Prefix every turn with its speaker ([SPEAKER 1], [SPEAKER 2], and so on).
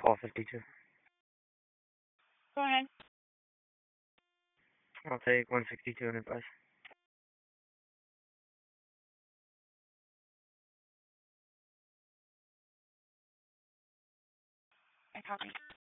[SPEAKER 1] office teacher.
[SPEAKER 2] Go ahead.
[SPEAKER 1] I'll take 162 and advice.
[SPEAKER 2] I copy.